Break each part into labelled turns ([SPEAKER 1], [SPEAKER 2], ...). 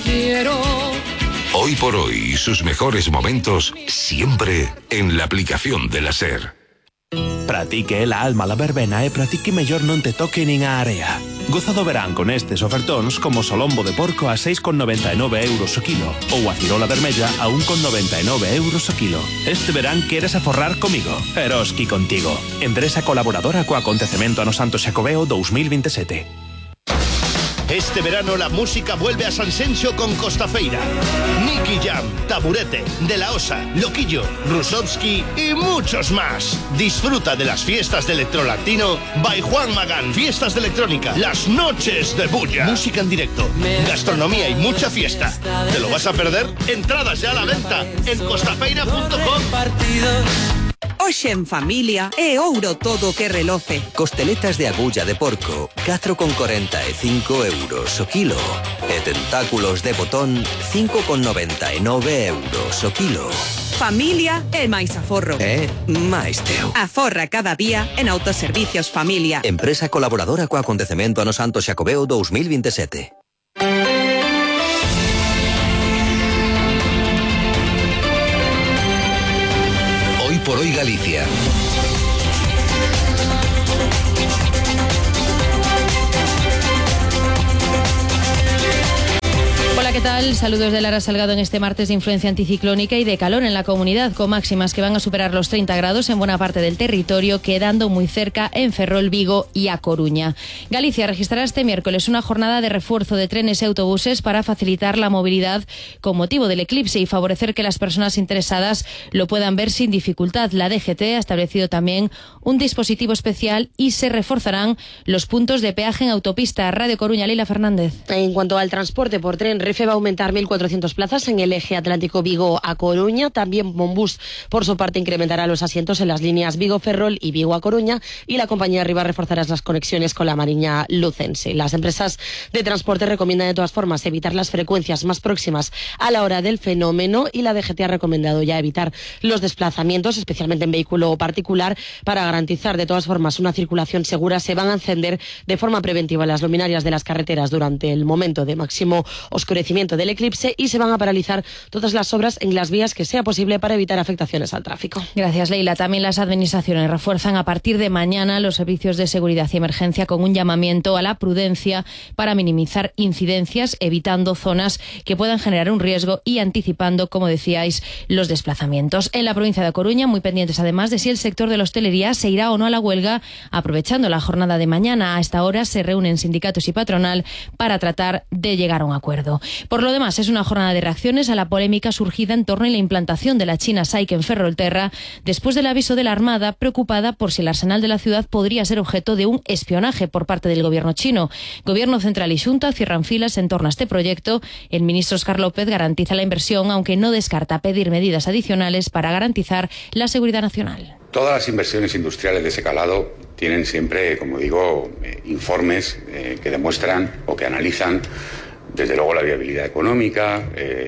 [SPEAKER 1] quiero.
[SPEAKER 2] Hoy por hoy, sus mejores momentos siempre en la aplicación de la SER.
[SPEAKER 3] Pratique la alma la verbena e pratique mellor non te toque nin a area. Goza do verán con estes ofertóns como solombo de porco a 6,99 euros o kilo ou a cirola vermella a 1,99 euros o kilo. Este verán queres aforrar comigo. Eroski contigo. Empresa colaboradora co acontecemento Ano Santo Xacobeo 2027.
[SPEAKER 4] Este verano la música vuelve a San Senxo con Costafeira. Nicky Jam, Taburete, De La Osa, Loquillo, Rusovski y muchos más. Disfruta de las fiestas de Electrolatino by Juan Magán. Fiestas de electrónica, las noches de bulla. Música en directo, gastronomía y mucha fiesta. ¿Te lo vas a perder? Entradas ya a la venta en costafeira.com.
[SPEAKER 5] Hoxe en familia é ouro todo que reloce.
[SPEAKER 6] Costeletas de agulla de porco, 4,45 euros o kilo. E tentáculos de botón, 5,99 euros o kilo.
[SPEAKER 5] Familia é máis aforro.
[SPEAKER 6] máis teu.
[SPEAKER 5] Aforra cada día en Autoservicios Familia.
[SPEAKER 6] Empresa colaboradora co acontecemento Ano Santo Xacobeo 2027.
[SPEAKER 2] Por hoy Galicia.
[SPEAKER 7] Hola, ¿qué tal? Saludos de Lara Salgado en este martes de influencia anticiclónica y de calor en la comunidad, con máximas que van a superar los 30 grados en buena parte del territorio, quedando muy cerca en Ferrol, Vigo y A Coruña. Galicia registrará este miércoles una jornada de refuerzo de trenes y autobuses para facilitar la movilidad con motivo del eclipse y favorecer que las personas interesadas lo puedan ver sin dificultad. La DGT ha establecido también un dispositivo especial y se reforzarán los puntos de peaje en autopista. Radio Coruña, Leila Fernández.
[SPEAKER 8] En cuanto al transporte por tren, Renfe va a aumentar 1.400 plazas en el eje Atlántico Vigo a Coruña. También Monbús, por su parte, incrementará los asientos en las líneas Vigo-Ferrol y Vigo a Coruña, y la compañía Arriba reforzará las conexiones con la Mariña Lucense. Las empresas de transporte recomiendan de todas formas evitar las frecuencias más próximas a la hora del fenómeno, y la DGT ha recomendado ya evitar los desplazamientos, especialmente en vehículo particular. Para garantizar de todas formas una circulación segura, se van a encender de forma preventiva las luminarias de las carreteras durante el momento de máximo oscurecimiento del eclipse, y se van a paralizar todas las obras en las vías que sea posible para evitar afectaciones al tráfico.
[SPEAKER 7] Gracias, Leila. También las administraciones refuerzan a partir de mañana los servicios de seguridad y emergencia con un llamamiento a la prudencia para minimizar incidencias, evitando zonas que puedan generar un riesgo y anticipando, como decíais, los desplazamientos. En la provincia de Coruña, muy pendientes además de si el sector de la hostelería se irá o no a la huelga, aprovechando la jornada de mañana. A esta hora se reúnen sindicatos y patronal para tratar de llegar a un acuerdo. Por lo demás, es una jornada de reacciones a la polémica surgida en torno a la implantación de la China Saik en Ferrolterra, después del aviso de la Armada, preocupada por si el arsenal de la ciudad podría ser objeto de un espionaje por parte del gobierno chino. Gobierno central y Xunta cierran filas en torno a este proyecto. El ministro Óscar López garantiza la inversión, aunque no descarta pedir medidas adicionales para garantizar la seguridad nacional.
[SPEAKER 9] Todas las inversiones industriales de ese calado tienen siempre, como digo, informes que demuestran o que analizan desde luego la viabilidad económica,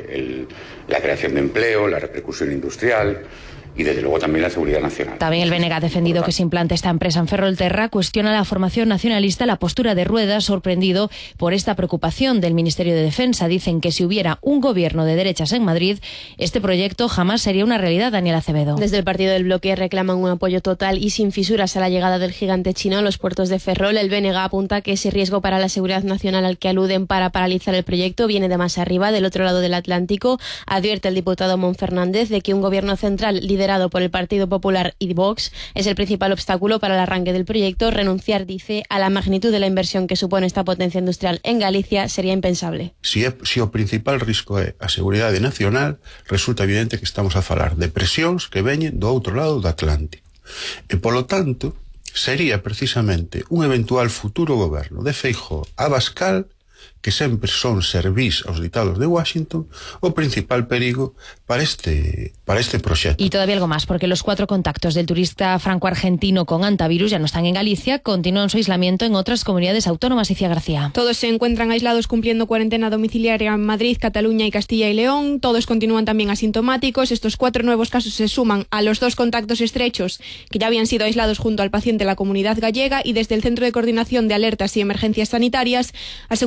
[SPEAKER 9] la creación de empleo, la repercusión industrial y desde luego también la seguridad nacional.
[SPEAKER 7] También el BNG ha defendido que se implante esta empresa en Ferrolterra, cuestiona la formación nacionalista la postura de Rueda, sorprendido por esta preocupación del Ministerio de Defensa. Dicen que si hubiera un gobierno de derechas en Madrid, este proyecto jamás sería una realidad. Daniel Acevedo.
[SPEAKER 8] Desde el partido del bloque reclaman un apoyo total y sin fisuras a la llegada del gigante chino a los puertos de Ferrol. El BNG apunta que ese riesgo para la seguridad nacional al que aluden para paralizar el proyecto viene de más arriba, del otro lado del Atlántico. Advierte el diputado Mon Fernández de que un gobierno central liderado por el Partido Popular y Vox es el principal obstáculo para el arranque del proyecto. Renunciar, dice, a la magnitud de la inversión que supone esta potencia industrial en Galicia sería impensable.
[SPEAKER 10] Si o principal risco é a seguridade nacional, resulta evidente que estamos a falar de presións que veñen do outro lado do Atlántico. E, polo tanto, sería precisamente un eventual futuro goberno de Feijóo a Abascal, que sempre son servís aos ditados de Washington, o principal perigo para este proxecto.
[SPEAKER 7] Y todavía algo más, porque los 4 contactos del turista franco-argentino con antivirus ya no están en Galicia, continúan su aislamiento en otras comunidades autónomas. Icía García.
[SPEAKER 11] Todos se encuentran aislados cumpliendo cuarentena domiciliaria en Madrid, Cataluña y Castilla y León. Todos continúan también asintomáticos. Estos 4 nuevos casos se suman a los 2 contactos estrechos que ya habían sido aislados junto al paciente en la Comunidad Gallega, y desde el Centro de Coordinación de Alertas y Emergencias Sanitarias aseguran que el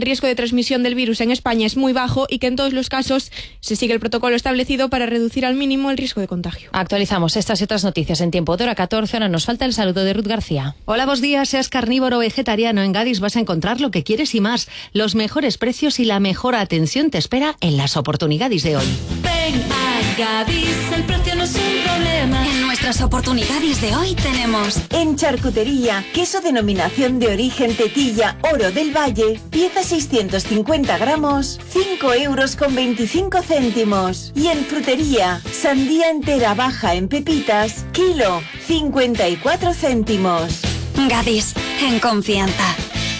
[SPEAKER 11] riesgo de transmisión del virus en España es muy bajo y que en todos los casos se sigue el protocolo establecido para reducir al mínimo el riesgo de contagio.
[SPEAKER 7] Actualizamos estas y otras noticias en tiempo de hora 14. Ahora nos falta el saludo de Ruth García.
[SPEAKER 1] Hola, buenos días. Seas carnívoro o vegetariano, en Gadis vas a encontrar lo que quieres y más. Los mejores precios y la mejor atención te espera en las oportunidades de hoy.
[SPEAKER 12] Ven a Gadis, el precio no es un problema. En nuestras oportunidades de hoy tenemos
[SPEAKER 13] en charcutería, queso denominación de origen Tetilla Oro del Valle, pieza 650 gramos, 5,25 €. Y en frutería, sandía entera baja en pepitas, kilo, 54 céntimos.
[SPEAKER 12] Gadis, en confianza.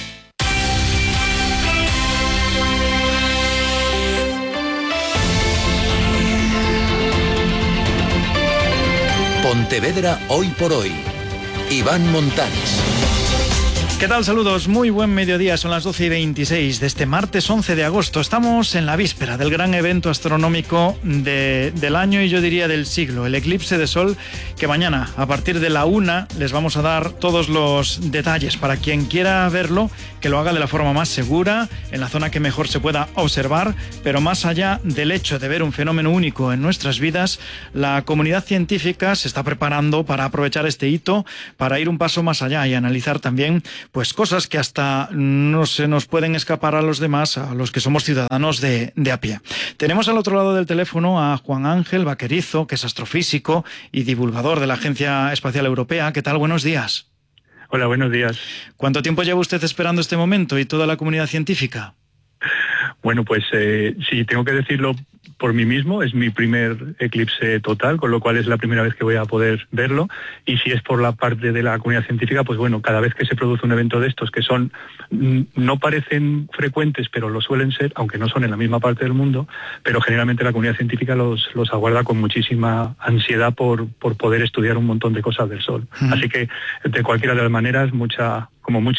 [SPEAKER 14] Pontevedra hoy por hoy. Iván Montanes.
[SPEAKER 15] ¿Qué tal? Saludos, muy buen mediodía, son las 12:26 de este martes 11 de agosto. Estamos en la víspera del gran evento astronómico del año y yo diría del siglo, el eclipse de sol, que mañana a partir de la 1 les vamos a dar todos los detalles. Para quien quiera verlo, que lo haga de la forma más segura, en la zona que mejor se pueda observar, pero más allá del hecho de ver un fenómeno único en nuestras vidas, la comunidad científica se está preparando para aprovechar este hito, para ir un paso más allá y analizar también pues cosas que hasta no se nos pueden escapar a los demás, a los que somos ciudadanos de a pie. Tenemos al otro lado del teléfono a Juan Ángel Vaquerizo, que es astrofísico y divulgador de la Agencia Espacial Europea. ¿Qué tal? Buenos días.
[SPEAKER 16] Hola, buenos días.
[SPEAKER 15] ¿Cuánto tiempo lleva usted esperando este momento y toda la comunidad científica?
[SPEAKER 16] Bueno, pues sí, tengo que decirlo por mí mismo, es mi primer eclipse total, con lo cual es la primera vez que voy a poder verlo, y si es por la parte de la comunidad científica, pues bueno, cada vez que se produce un evento de estos, que son, no parecen frecuentes, pero lo suelen ser, aunque no son en la misma parte del mundo, pero generalmente la comunidad científica los aguarda con muchísima ansiedad por poder estudiar un montón de cosas del Sol. Así que, de cualquiera de las maneras, mucha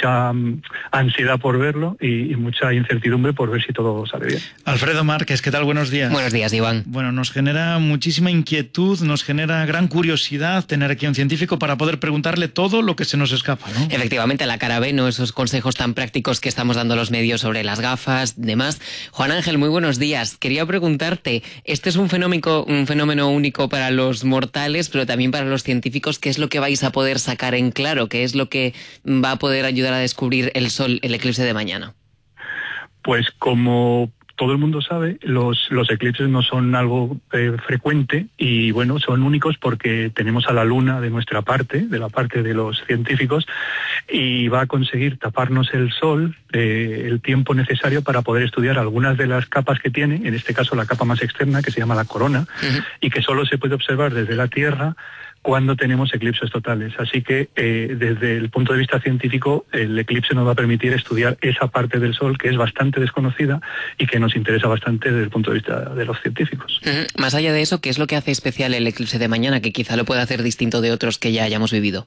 [SPEAKER 16] ansiedad por verlo y mucha incertidumbre por ver si todo sale bien.
[SPEAKER 15] Alfredo Márquez, ¿qué tal? Buenos días.
[SPEAKER 17] Buenos días, Iván.
[SPEAKER 15] Bueno, nos genera muchísima inquietud, nos genera gran curiosidad tener aquí a un científico para poder preguntarle todo lo que se nos escapa, ¿no?
[SPEAKER 17] Efectivamente, la cara B, ¿no? Esos consejos tan prácticos que estamos dando a los medios sobre las gafas, demás. Juan Ángel, muy buenos días. Quería preguntarte, este es un fenómeno único para los mortales, pero también para los científicos. ¿Qué es lo que vais a poder sacar en claro? ¿Qué es lo que va a poder ayudar a descubrir el Sol, el eclipse de mañana?
[SPEAKER 16] Pues como todo el mundo sabe, los eclipses no son algo frecuente y bueno, son únicos porque tenemos a la Luna de nuestra parte, de la parte de los científicos, y va a conseguir taparnos el Sol el tiempo necesario para poder estudiar algunas de las capas que tiene, en este caso la capa más externa, que se llama la corona, y que solo se puede observar desde la Tierra cuando tenemos eclipses totales. Así que desde el punto de vista científico, el eclipse nos va a permitir estudiar esa parte del Sol que es bastante desconocida y que nos interesa bastante desde el punto de vista de los científicos.
[SPEAKER 17] Más allá de eso, ¿qué es lo que hace especial el eclipse de mañana, que quizá lo pueda hacer distinto de otros que ya hayamos vivido?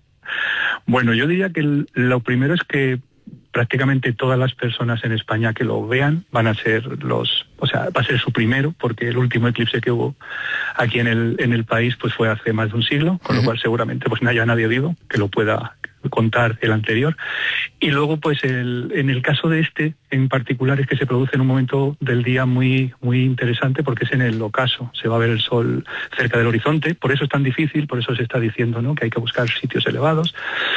[SPEAKER 16] Bueno, yo diría que lo primero es que prácticamente todas las personas en España que lo vean van a ser va a ser su primero, porque el último eclipse que hubo aquí en el país pues fue hace más de un siglo, con lo cual seguramente pues no haya nadie vivo que lo pueda contar el anterior. Y luego pues en el caso de este en particular es que se produce en un momento del día muy muy interesante, porque es en el ocaso, se va a ver el Sol cerca del horizonte, por eso es tan difícil, por eso se está diciendo, ¿no?, que hay que buscar sitios elevados,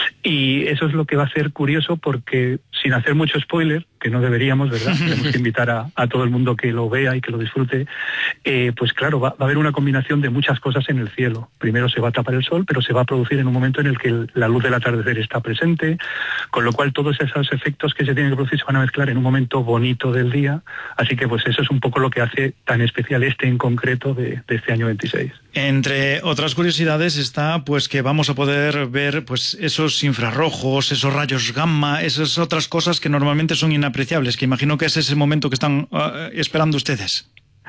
[SPEAKER 16] y eso es lo que va a ser curioso, porque sin hacer mucho spoiler, que no deberíamos, ¿verdad? Tenemos que invitar a todo el mundo que lo vea y que lo disfrute. Pues claro, va a haber una combinación de muchas cosas en el cielo. Primero se va a tapar el Sol, pero se va a producir en un momento en el que la luz del atardecer está presente, con lo cual todos esos efectos que se tienen que producir se van a mezclar en un momento bonito del día. Así que pues eso es un poco lo que hace tan especial en concreto de este año 26.
[SPEAKER 15] Entre otras curiosidades está pues que vamos a poder ver pues esos infrarrojos, esos rayos gamma, esas otras cosas que normalmente son inapreciables, que imagino que ese es el momento que están esperando ustedes.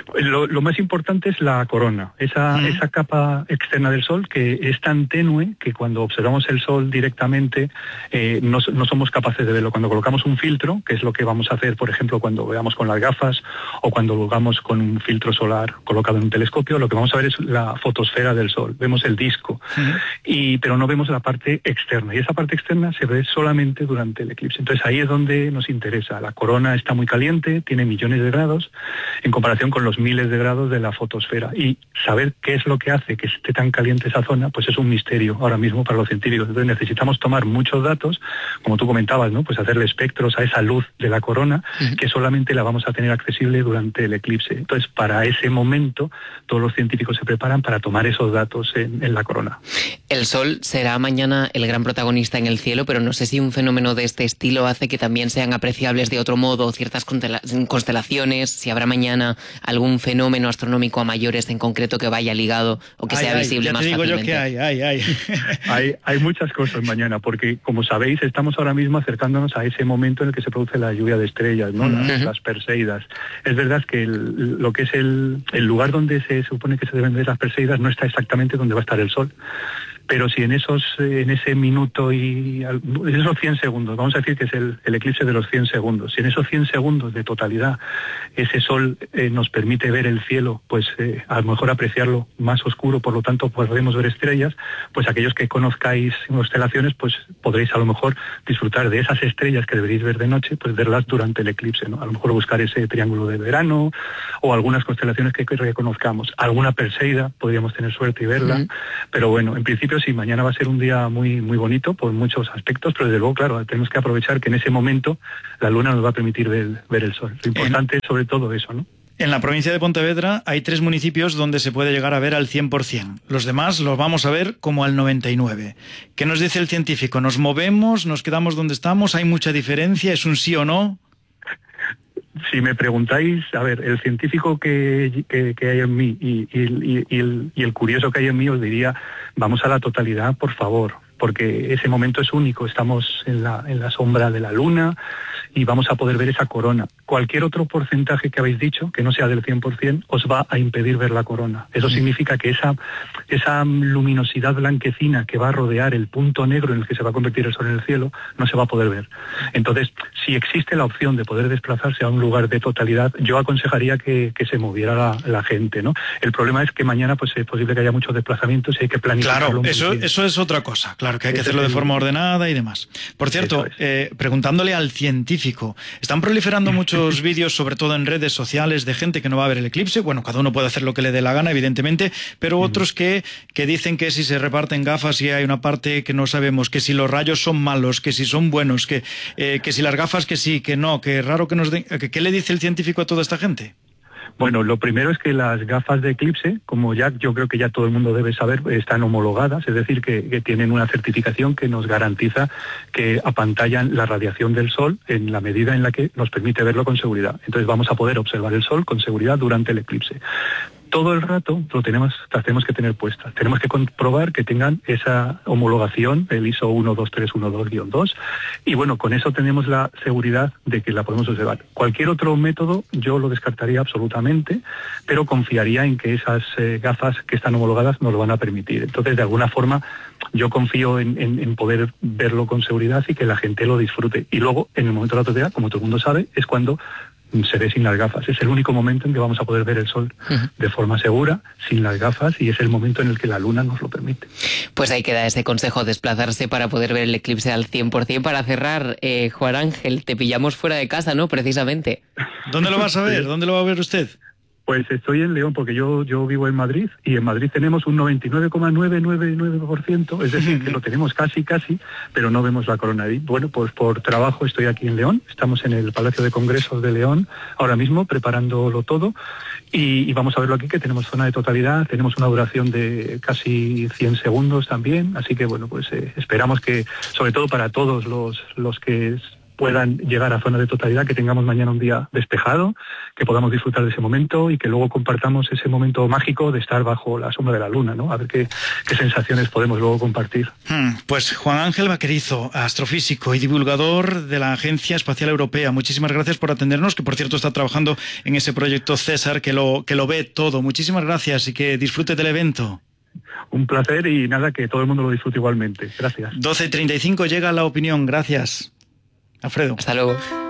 [SPEAKER 16] Lo más importante es la corona, esa capa externa del Sol que es tan tenue que cuando observamos el Sol directamente no somos capaces de verlo. Cuando colocamos un filtro, que es lo que vamos a hacer, por ejemplo, cuando veamos con las gafas o cuando lo hagamos con un filtro solar colocado en un telescopio, lo que vamos a ver es la fotosfera del Sol, vemos el disco, pero no vemos la parte externa, y esa parte externa se ve solamente durante el eclipse. Entonces ahí es donde nos interesa. La corona está muy caliente, tiene millones de grados, en comparación con los miles de grados de la fotosfera, y saber qué es lo que hace que esté tan caliente esa zona, pues es un misterio ahora mismo para los científicos. Entonces necesitamos tomar muchos datos, como tú comentabas, ¿no? Pues hacerle espectros a esa luz de la corona, que solamente la vamos a tener accesible durante el eclipse. Entonces, para ese momento, todos los científicos se preparan para tomar esos datos en la corona.
[SPEAKER 17] El Sol será mañana el gran protagonista en el cielo, pero no sé si un fenómeno de este estilo hace que también sean apreciables de otro modo ciertas constelaciones, si habrá mañana algún fenómeno astronómico a mayores en concreto que vaya ligado o que sea visible más fácilmente.
[SPEAKER 15] Ya te digo yo que
[SPEAKER 16] hay muchas cosas mañana, porque como sabéis estamos ahora mismo acercándonos a ese momento en el que se produce la lluvia de estrellas, ¿no? Las Perseidas. Es verdad que lo que es el lugar donde se supone que se deben ver las Perseidas no está exactamente donde va a estar el Sol. Pero si en ese minuto y en esos 100 segundos, vamos a decir que es el eclipse de los 100 segundos, si en esos 100 segundos de totalidad ese Sol nos permite ver el cielo, pues a lo mejor apreciarlo más oscuro, por lo tanto podremos ver estrellas, pues aquellos que conozcáis constelaciones, pues podréis a lo mejor disfrutar de esas estrellas que deberéis ver de noche, pues verlas durante el eclipse, ¿no? A lo mejor buscar ese triángulo de verano o algunas constelaciones que reconozcamos. Alguna Perseida podríamos tener suerte y verla, pero bueno, en principio sí, mañana va a ser un día muy, muy bonito por muchos aspectos, pero desde luego, claro, tenemos que aprovechar que en ese momento la luna nos va a permitir ver el Sol. Lo importante es sobre todo eso, ¿no?
[SPEAKER 15] En la provincia de Pontevedra hay 3 municipios donde se puede llegar a ver al 100%. Los demás los vamos a ver como al 99%. ¿Qué nos dice el científico? ¿Nos movemos? ¿Nos quedamos donde estamos? ¿Hay mucha diferencia? ¿Es un sí o no?
[SPEAKER 16] Si me preguntáis, a ver, el científico que hay en mí y el curioso que hay en mí, os diría, vamos a la totalidad, por favor, porque ese momento es único. Estamos en la sombra de la luna y vamos a poder ver esa corona. Cualquier otro porcentaje que habéis dicho, que no sea del 100%, os va a impedir ver la corona. Eso significa que esa luminosidad blanquecina que va a rodear el punto negro en el que se va a convertir el Sol en el cielo, no se va a poder ver. Entonces, si existe la opción de poder desplazarse a un lugar de totalidad, yo aconsejaría que se moviera la gente, ¿no? El problema es que mañana pues es posible que haya muchos desplazamientos y hay que planificarlo.
[SPEAKER 15] Claro, eso es otra cosa. Claro, que hay que hacerlo de forma ordenada y demás. Por cierto, preguntándole al científico, están proliferando muchos vídeos, sobre todo en redes sociales, de gente que no va a ver el eclipse. Bueno, cada uno puede hacer lo que le dé la gana, evidentemente, pero otros que dicen que si se reparten gafas y hay una parte que no sabemos, que si los rayos son malos, que si son buenos, que si las gafas que sí, que no, que raro que nos den... ¿Qué le dice el científico a toda esta gente?
[SPEAKER 16] Bueno, lo primero es que las gafas de eclipse, como ya yo creo que ya todo el mundo debe saber, están homologadas, es decir, que tienen una certificación que nos garantiza que apantallan la radiación del Sol en la medida en la que nos permite verlo con seguridad. Entonces vamos a poder observar el Sol con seguridad durante el eclipse. Todo el rato las tenemos que tener puestas. Tenemos que comprobar que tengan esa homologación, el ISO 12312-2, y bueno, con eso tenemos la seguridad de que la podemos observar. Cualquier otro método yo lo descartaría absolutamente, pero confiaría en que esas gafas que están homologadas nos lo van a permitir. Entonces, de alguna forma, yo confío en poder verlo con seguridad y que la gente lo disfrute. Y luego, en el momento de la totalidad, como todo el mundo sabe, es cuando se ve sin las gafas. Es el único momento en que vamos a poder ver el Sol de forma segura, sin las gafas, y es el momento en el que la luna nos lo permite.
[SPEAKER 17] Pues ahí queda ese consejo, desplazarse para poder ver el eclipse al 100%. Para cerrar, Juan Ángel, te pillamos fuera de casa, ¿no? Precisamente.
[SPEAKER 15] ¿Dónde lo vas a ver? ¿Dónde lo va a ver usted?
[SPEAKER 16] Pues estoy en León, porque yo vivo en Madrid, y en Madrid tenemos un 99,999%, es decir, que lo tenemos casi, pero no vemos la corona. Y bueno, pues por trabajo estoy aquí en León, estamos en el Palacio de Congresos de León, ahora mismo, preparándolo todo, y vamos a verlo aquí, que tenemos zona de totalidad, tenemos una duración de casi 100 segundos también, así que bueno, pues esperamos que, sobre todo para todos los que puedan llegar a zona de totalidad, que tengamos mañana un día despejado, que podamos disfrutar de ese momento y que luego compartamos ese momento mágico de estar bajo la sombra de la luna, ¿no? A ver qué sensaciones podemos luego compartir.
[SPEAKER 15] Pues Juan Ángel Vaquerizo, astrofísico y divulgador de la Agencia Espacial Europea, muchísimas gracias por atendernos, que por cierto está trabajando en ese proyecto César que lo ve todo. Muchísimas gracias y que disfrute del evento.
[SPEAKER 16] Un placer y nada, que todo el mundo lo disfrute igualmente. Gracias.
[SPEAKER 15] 12:35 llega La Opinión. Gracias, Alfredo.
[SPEAKER 17] Hasta luego.